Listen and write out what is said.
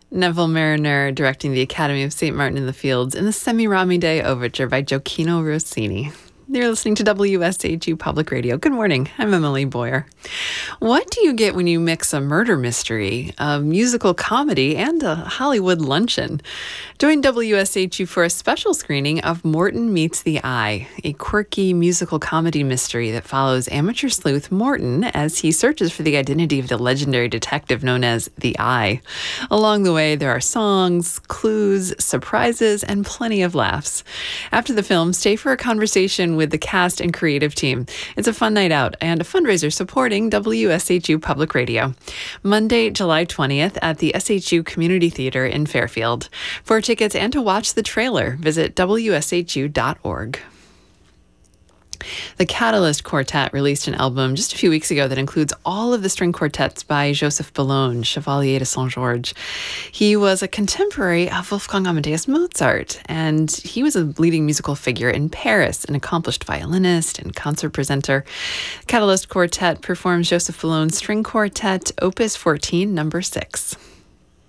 Neville Mariner directing the Academy of St. Martin in the Fields in the Semiramide Overture by Gioacchino Rossini. You're listening to WSHU Public Radio. Good morning. I'm Emily Boyer. What do you get when you mix a murder mystery, a musical comedy, and a Hollywood luncheon? Join WSHU for a special screening of Morton Meets the Eye, a quirky musical comedy mystery that follows amateur sleuth Morton as he searches for the identity of the legendary detective known as the Eye. Along the way, there are songs, clues, surprises, and plenty of laughs. After the film, stay for a conversation with the cast and creative team. It's a fun night out and a fundraiser supporting WSHU Public Radio. Monday, July 20th at the SHU Community Theater in Fairfield. For tickets and to watch the trailer, visit WSHU.org. The Catalyst Quartet released an album just a few weeks ago that includes all of the string quartets by Joseph Boulogne, Chevalier de Saint-Georges. He was a contemporary of Wolfgang Amadeus Mozart, and he was a leading musical figure in Paris, an accomplished violinist and concert presenter. Catalyst Quartet performs Joseph Boulogne's String Quartet, Opus 14, number 6.